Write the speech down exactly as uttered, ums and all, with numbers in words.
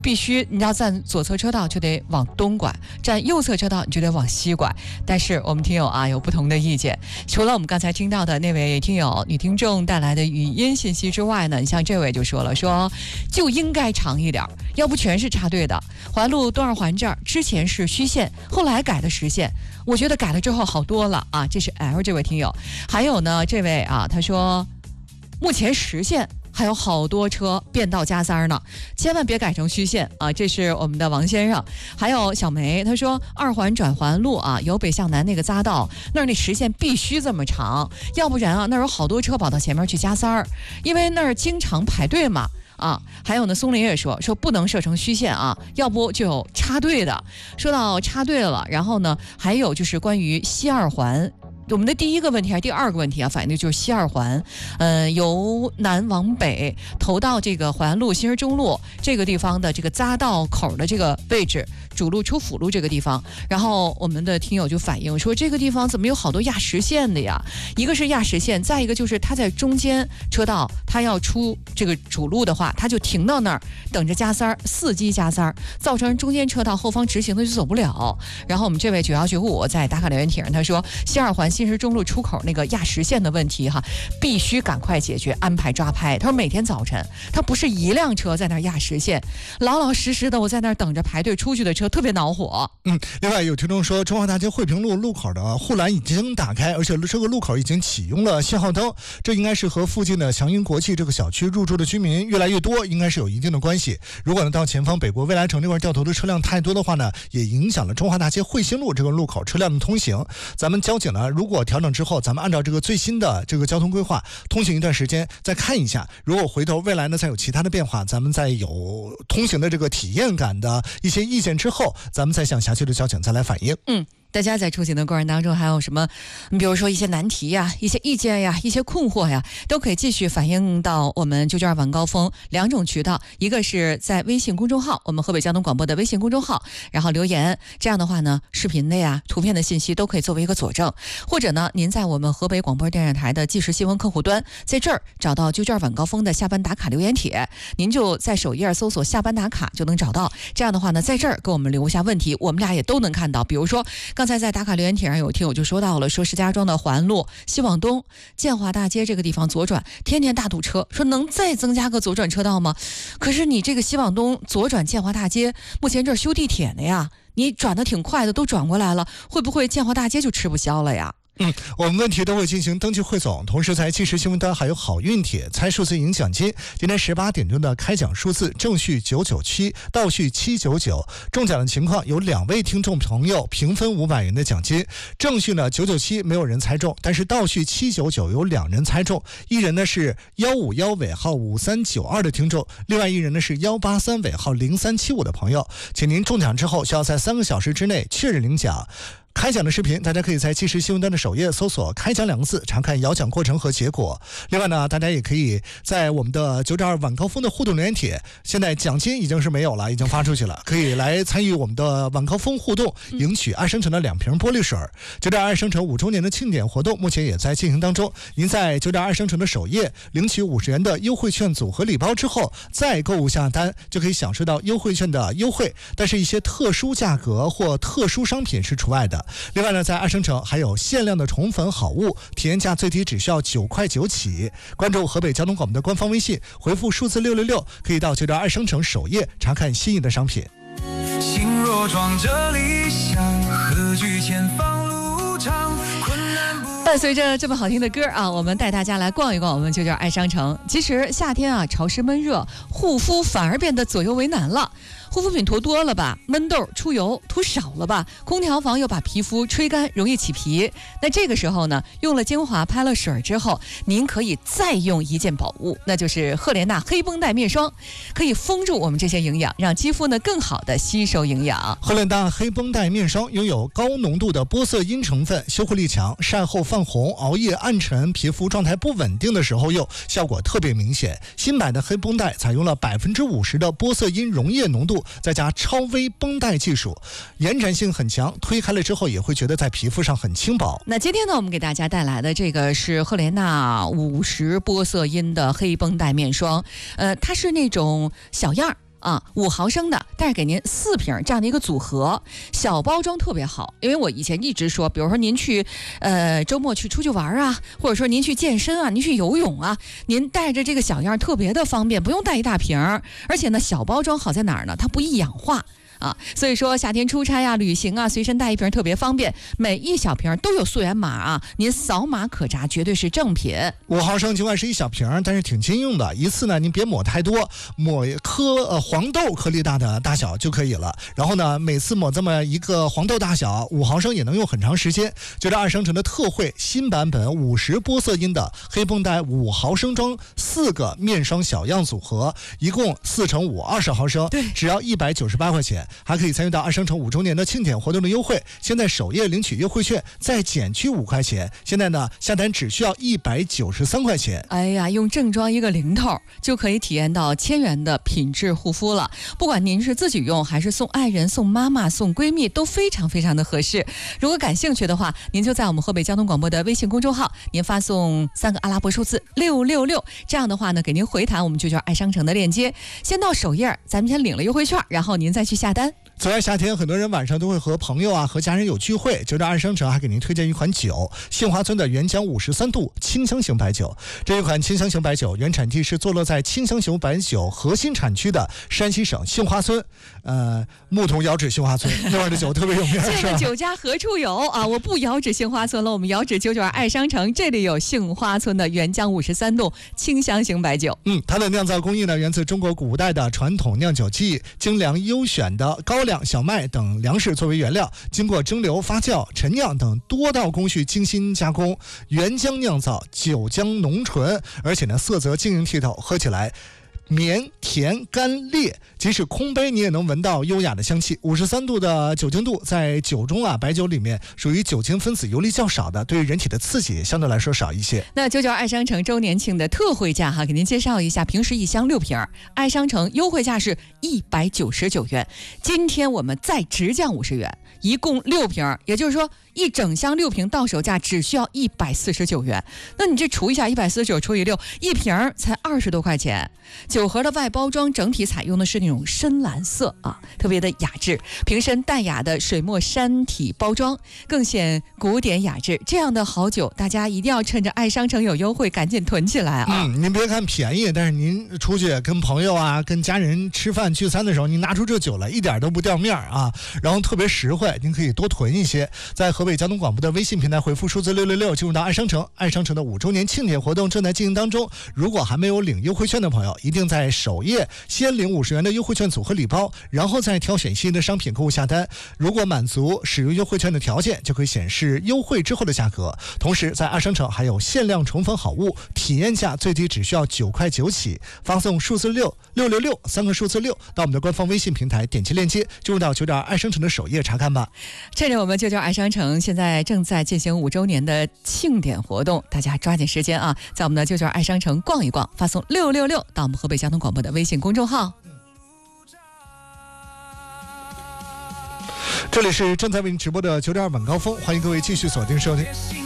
必须你要站左侧车道就得往东拐，站右侧车道你就得往西拐。但是我们听友啊有不同的意见，除了我们刚才听到的那位听友女听众带来的语音信息之外呢，你像这位就说了，说就应该长一点，要不全是插队的。环路东二环这儿之前是虚线，后来改的实线，我觉得改了之后好多了啊。这是 L 这位听友。还有呢，这位啊他说目前实线还有好多车变道加塞呢，千万别改成虚线啊！这是我们的王先生。还有小梅，他说二环转环路啊，由北向南那个匝道那儿那实线必须这么长，要不然啊那儿有好多车跑到前面去加塞儿，因为那儿经常排队嘛。啊，还有呢，松林也说说不能设成虚线啊，要不就有插队的。说到插队了，然后呢，还有就是关于西二环。我们的第一个问题还是第二个问题啊，反映的就是西二环，呃，由南往北投到这个淮安路、新市中路这个地方的这个匝道口的这个位置，主路出辅路这个地方，然后我们的听友就反映说，这个地方怎么有好多压实线的呀？一个是压实线，再一个就是它在中间车道，它要出这个主路的话，它就停到那儿等着加塞儿，伺机加塞儿，造成中间车道后方直行的就走不了。然后我们这位九幺九五在打卡留言帖上他说，西二环新市中路出口那个压实线的问题哈，必须赶快解决，安排抓拍。他说每天早晨，他不是一辆车在那压实线，老老实实的我在那儿等着排队出去的车，特别恼火。 嗯，另外有听众说，中华大街惠平路路口的护栏已经打开，而且这个路口已经启用了信号灯，这应该是和附近的祥云国际这个小区入住的居民越来越多，应该是有一定的关系。如果呢到前方北国未来城这块掉头的车辆太多的话呢，也影响了中华大街惠新路这个路口车辆的通行。咱们交警呢，如果调整之后，咱们按照这个最新的这个交通规划通行一段时间再看一下，如果回头未来呢再有其他的变化，咱们再有通行的这个体验感的一些意见之后，咱们再向辖区的交警再来反映。 嗯，大家在出行的过程当中还有什么，你比如说一些难题呀、一些意见呀、一些困惑呀，都可以继续反映到我们九九二晚高峰两种渠道，一个是在微信公众号，我们河北交通广播的微信公众号，然后留言，这样的话呢，视频的呀、图片的信息都可以作为一个佐证，或者呢，您在我们河北广播电视台的即时新闻客户端，在这儿找到九九二晚高峰的下班打卡留言帖，您就在首页搜索下班打卡就能找到。这样的话呢，在这儿给我们留下问题，我们俩也都能看到。比如说刚才在打卡留言帖上有听友就说到了，说石家庄的环路西往东建华大街这个地方左转天天大堵车，说能再增加个左转车道吗？可是你这个西往东左转建华大街，目前这儿修地铁呢呀，你转得挺快的，都转过来了，会不会建华大街就吃不消了呀？ 嗯，我们问题都会进行登记汇总，同时在即时新闻端还有好运帖、猜数字赢奖金。今天十八点钟的开奖数字正序九九七，倒序七九九。中奖的情况有两位听众朋友平分五百元的奖金。正序呢九九七没有人猜中，但是倒序七九九有两人猜中，一人呢是幺五幺尾号五三九二的听众，另外一人呢是幺八三尾号零三七五的朋友。请您中奖之后需要在三个小时之内确认领奖。开奖的视频，大家可以在即时新闻端的首页搜索“开奖”两个字，查看摇奖过程和结果。另外呢，大家也可以在我们的九点二晚高峰的互动留言帖，现在奖金已经是没有了，已经发出去了，可以来参与我们的晚高峰互动，赢取爱生城的两瓶玻璃水。九点二爱生城五周年的庆典活动目前也在进行当中，您在九点二爱生城的首页领取五十元的优惠券组合礼包之后，再购物下单就可以享受到优惠券的优惠，但是一些特殊价格或特殊商品是除外的。另外呢，在爱生城还有限量的宠粉好物，体验价最低只需要九块九起。关注河北交通广播的官方微信，回复数字六六六，可以到九点爱生城首页查看心仪的商品。心若装着理想，何惧前方路长，困难不。 伴随着这么好听的歌啊，我们带大家来逛一逛我们九九二爱商城。其实夏天啊，潮湿闷热，护肤反而变得左右为难了。护肤品涂多了吧，闷痘出油；涂少了吧，空调房又把皮肤吹干，容易起皮。那这个时候呢，用了精华拍了水之后，您可以再用一件宝物，那就是赫莲娜黑绷带面霜，可以封住我们这些营养，让肌肤呢更好的吸收营养。 赫莲娜黑绷带面霜拥有高浓度的玻色因成分，修护力强，晒后泛红、熬夜暗沉、皮肤状态不稳定的时候用，效果特别明显。新版的黑绷带采用了百分之五十的玻色因溶液浓度，再加超微绷带技术，延展性很强，推开了之后也会觉得在皮肤上很轻薄。 那今天呢，我们给大家带来的这个是赫莲娜五十玻色因的黑绷带面霜，呃，它是那种小样儿。 啊，五毫升的，但是给您四瓶这样的一个组合，小包装特别好。因为我以前一直说，比如说您去，呃，周末去出去玩啊，或者说您去健身啊，您去游泳啊，您带着这个小样特别的方便，不用带一大瓶，而且呢，小包装好在哪儿呢？它不易氧化。啊，所以说夏天出差啊、旅行啊，随身带一瓶特别方便。每一小瓶都有溯源码啊，您扫码可查，绝对是正品。 五毫升尽管是一小瓶，但是挺经用的。一次呢，您别抹太多，抹颗呃黄豆颗粒大的大小就可以了。然后呢，每次抹这么一个黄豆大小，五毫升也能用很长时间。就这二商城的特惠新版本五十玻色因的黑绷带五毫升装四个面霜小样组合，一共四乘五二十毫升，只要一百九十八块钱。还可以参与到二商城五周年的庆典活动的优惠，现在首页领取优惠券再减去五块钱，现在呢下单只需要一百九十三块钱。 哎呀，用正装一个零头就可以体验到千元的品质护肤了。不管您是自己用还是送爱人、送妈妈、送闺蜜，都非常非常的合适。如果感兴趣的话，您就在我们河北交通广播的微信公众号，您发送三个阿拉伯数字六六六，这样的话呢，给您回弹我们就叫爱商城的链接，先到首页，咱们先领了优惠券，然后您再去下单。 走在夏天，很多人晚上都会和朋友啊、和家人有聚会。就这二商城还给您推荐一款酒，杏花村的原浆五十三度清香型白酒。这一款清香型白酒原产地是坐落在清香型白酒核心产区的山西省杏花村，呃，牧童遥指杏花村那边的酒特别有名。 这个酒家何处有啊？我不遥指杏花村了，我们遥指九九二爱商城，这里有杏花村的原浆五十三度清香型白酒。 嗯，它的酿造工艺呢，源自中国古代的传统酿酒技艺，精良优选的高粱、小麦等粮食作为原料，经过蒸馏、发酵、陈酿等多道工序精心加工，原浆酿造，酒浆浓醇，而且呢色泽晶莹剔透，喝起来绵甜甘烈，即使空杯你也能闻到优雅的香气。五十三度的酒精度在酒中啊，白酒里面属于酒精分子游离较少的，对于人体的刺激相对来说少一些。 那九九二爱商城周年庆的特惠价哈，给您介绍一下，平时一箱六瓶，爱商城优惠价是一百九十九元，今天我们再直降五十元，一共六瓶，也就是说一整箱六瓶到手价只需要一百四十九元。那你这除一下，一百四十九除以六，一瓶才二十多块钱。酒盒的外包装整体采用的是那种深蓝色啊，特别的雅致，瓶身淡雅的水墨山体包装，更显古典雅致。这样的好酒，大家一定要趁着爱商城有优惠赶紧囤起来啊！ 嗯，您别看便宜，但是您出去跟朋友啊、跟家人吃饭聚餐的时候，您拿出这酒来一点都不掉面啊，然后特别实惠，您可以多囤一些。在河北交通广播的微信平台回复数字六六六，进入到爱商城，爱商城的五周年庆典活动正在进行当中。如果还没有领优惠券的朋友，一定在首页先领五十元的优惠券组合礼包，然后再挑选新的商品购物下单。如果满足使用优惠券的条件，就可以显示优惠之后的价格。同时，在爱商城还有限量宠粉好物，体验价最低只需要九块九起。发送数字六六六六三个数字六到我们的官方微信平台，点击链接进入到九点爱商城的首页查看吧。 趁着我们九九爱商城现在正在进行五周年的庆典活动，大家抓紧时间啊，在我们的九九爱商城逛一逛，发送六六六到我们河北交通广播的微信公众号。 这里是正在为您直播的九点二晚高峰，欢迎各位继续锁定收听。